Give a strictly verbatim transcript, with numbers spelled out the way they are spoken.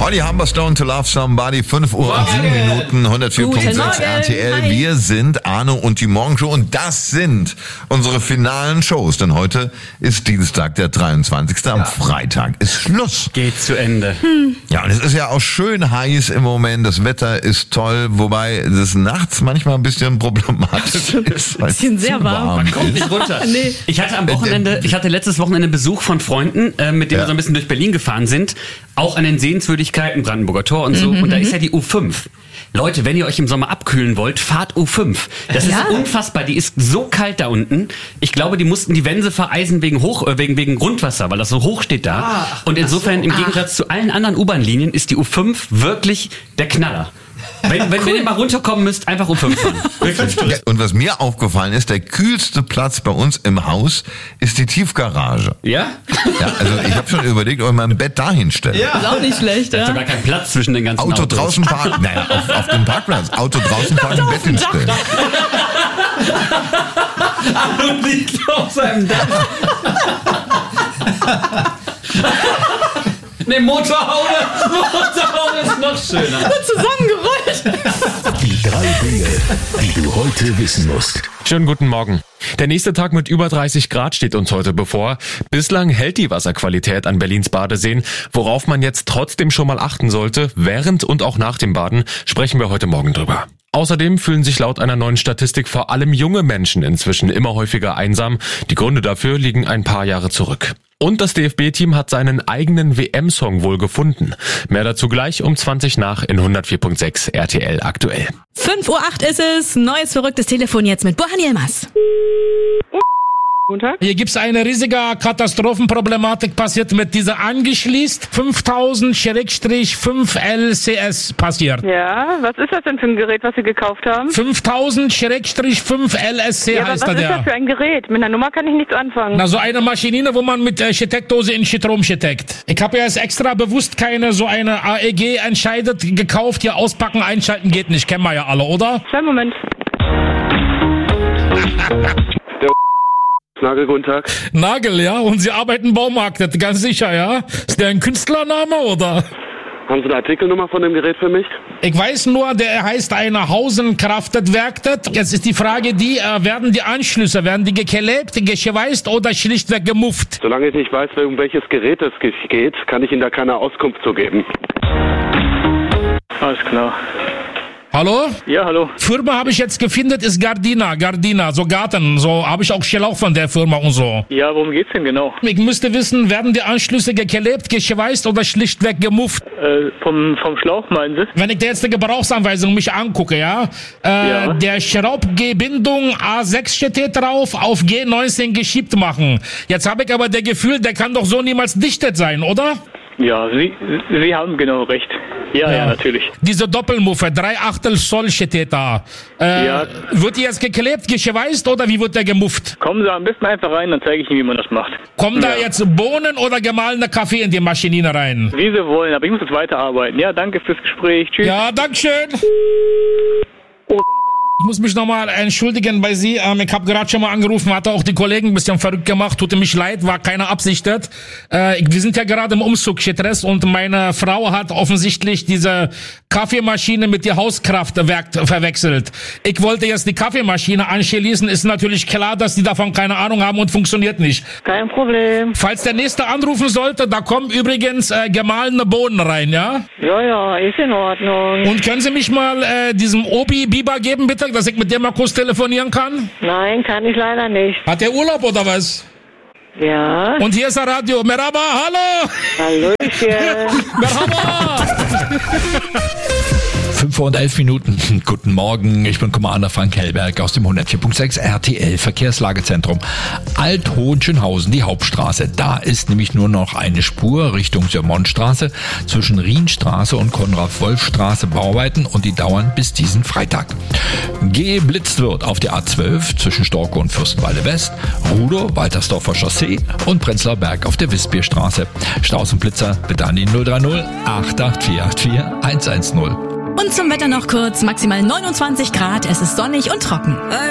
Olli Humberstone, To Love Somebody, fünf Uhr und sieben Minuten, hundertvier Komma sechs R T L. Hi. Wir sind Arno und die Morgenshow und das sind unsere finalen Shows, denn heute ist Dienstag, der dreiundzwanzigste Am Freitag ist Schluss. Geht zu Ende. Hm. Ja, und es ist ja auch schön heiß im Moment, das Wetter ist toll, wobei das nachts manchmal ein bisschen problematisch ist. Ein bisschen sehr warm. Man kommt nicht runter. Nee. Ich hatte am Wochenende, ich hatte letztes Wochenende Besuch von Freunden, äh, mit denen Ja. wir so ein bisschen durch Berlin gefahren sind, auch an den Sehenswürdigkeiten, Brandenburger Tor und so. Mhm, und da ist ja die U fünf. Leute, wenn ihr euch im Sommer abkühlen wollt, fahrt U fünf. Das Ja. ist unfassbar. Die ist so kalt da unten. Ich glaube, die mussten die Wände vereisen wegen Hoch, äh, wegen, wegen Grundwasser, weil das so hoch steht da. Ah, und insofern, im Gegensatz zu allen anderen U-Bahn-Linien, ist die U fünf wirklich der Knaller. Wenn, wenn, wenn ihr mal runterkommen müsst, einfach U fünf fahren. Wirklich. Ja, und was mir aufgefallen ist, der kühlste Platz bei uns im Haus ist die Tiefgarage. Ja? Ja, also ich habe schon überlegt, ob ich mein Bett dahin stelle. Ist auch nicht schlecht, Da ist ja? sogar kein Platz zwischen den ganzen Auto Autos. draußen parken, naja, auf, auf dem Parkplatz. Auto draußen parken, Bett hinstellen. Und liegt auf seinem Dach. Ne, Motorhaube. Motorhaube ist noch schöner. Zusammengerollt. Die drei Dinge, die du heute wissen musst. Schönen guten Morgen. Der nächste Tag mit über dreißig Grad steht uns heute bevor. Bislang hält die Wasserqualität an Berlins Badeseen. Worauf man jetzt trotzdem schon mal achten sollte, während und auch nach dem Baden, sprechen wir heute Morgen drüber. Außerdem fühlen sich laut einer neuen Statistik vor allem junge Menschen inzwischen immer häufiger einsam. Die Gründe dafür liegen ein paar Jahre zurück. Und das D F B-Team hat seinen eigenen W M-Song wohl gefunden. Mehr dazu gleich um zwanzig nach in hundertvier Komma sechs R T L aktuell. fünf Uhr acht ist es. Neues verrücktes Telefon jetzt mit Burhan Yilmaz. Guten Tag. Hier gibt's eine riesige Katastrophenproblematik passiert mit dieser angeschließt. fünftausend fünf L C S passiert. Ja, was ist das denn für ein Gerät, was Sie gekauft haben? fünftausend fünf L S C Ja, aber heißt was da ist das der. für ein Gerät? Mit einer Nummer kann ich nichts anfangen. Na, so eine Maschine, wo man mit äh, Steckdose in Strom steckt. Ich habe ja jetzt extra bewusst keine so eine A E G entscheidet gekauft. Hier auspacken, einschalten geht nicht. Kennen wir ja alle, oder? Kleinen Moment. Nagel, guten Tag. Nagel, ja? Und Sie arbeiten im Baumarkt, das ganz sicher, ja? Ist der ein Künstlername, oder? Haben Sie eine Artikelnummer von dem Gerät für mich? Ich weiß nur, der heißt eine Hausen Kraftet Werktet. Jetzt ist die Frage die, äh, werden die Anschlüsse, werden die geklebt, geschweißt oder schlichtweg gemufft? Solange ich nicht weiß, um welches Gerät es ge- geht, kann ich Ihnen da keine Auskunft zu geben. Alles klar. Hallo? Ja, hallo. Firma habe ich jetzt gefunden, ist Gardina, Gardina, so Garten, so habe ich auch Schlauch von der Firma und so. Ja, worum geht's denn genau? Ich müsste wissen, werden die Anschlüsse geklebt, geschweißt oder schlichtweg gemufft? Äh, vom, vom Schlauch meinen Sie? Wenn ich dir jetzt die Gebrauchsanweisung mich angucke, ja, äh, Ja. der Schraubgebindung A sechs steht drauf, auf G neunzehn geschiebt machen. Jetzt habe ich aber das Gefühl, der kann doch so niemals dichtet sein, oder? Ja, Sie, Sie haben genau recht. Ja, ja, natürlich. Diese Doppelmuffe, drei Achtel Zoll steht da. Äh, Ja. Wird die jetzt geklebt, geschweißt oder wie wird der gemufft? Kommen Sie am besten einfach rein, dann zeige ich Ihnen, wie man das macht. Kommen da Ja. jetzt Bohnen oder gemahlene Kaffee in die Maschine rein? Wie Sie wollen, aber ich muss jetzt weiterarbeiten. Ja, danke fürs Gespräch. Tschüss. Ja, dankeschön. Ich muss mich nochmal entschuldigen bei Sie. Ähm, ich habe gerade schon mal angerufen, hatte auch die Kollegen ein bisschen verrückt gemacht. Tut mich leid, war keine Absicht. Äh, wir sind ja gerade im Umzug Stress und meine Frau hat offensichtlich diese Kaffeemaschine mit der Hauskraftwerk verwechselt. Ich wollte jetzt die Kaffeemaschine anschließen. Ist natürlich klar, dass die davon keine Ahnung haben und funktioniert nicht. Kein Problem. Falls der Nächste anrufen sollte, da kommen übrigens äh, gemahlene Bohnen rein, ja? Ja, ja, ist in Ordnung. Und können Sie mich mal äh, diesem Obi Biber geben, bitte, dass ich mit dem mal kurz telefonieren kann? Nein, kann ich leider nicht. Hat der Urlaub oder was? Ja, Und hier ist der Radio. Merhaba, hallo! hallöchen. Merhaba! fünf Uhr und elf Minuten. Guten Morgen, ich bin Commander Frank Hellberg aus dem hundertvier Komma sechs R T L Verkehrslagezentrum. Alt-Hohenschönhausen, die Hauptstraße. Da ist nämlich nur noch eine Spur Richtung Sörmontstraße zwischen Rienstraße und Konrad-Wolf-Straße Bauarbeiten und die dauern bis diesen Freitag. Geblitzt wird auf der A zwölf zwischen Storkow und Fürstenwalde West, Rudow, Waltersdorfer Chaussee und Prenzlauer Berg auf der Wispierstraße. Staus und Blitzer bitte an die null drei null acht acht vier acht vier eins eins null. Und zum Wetter noch kurz, maximal neunundzwanzig Grad, es ist sonnig und trocken.